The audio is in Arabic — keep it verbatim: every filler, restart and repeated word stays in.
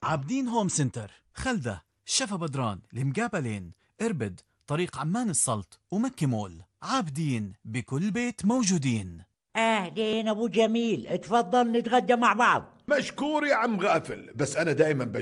عابدين هوم سنتر، خلدة، شفا بدران، المقابلين، إربد، طريق عمان السلط، ومكي مول. عابدين بكل بيت موجودين. اهلين ابو جميل، اتفضل نتغدى مع بعض. مشكور يا عم غافل، بس انا دائما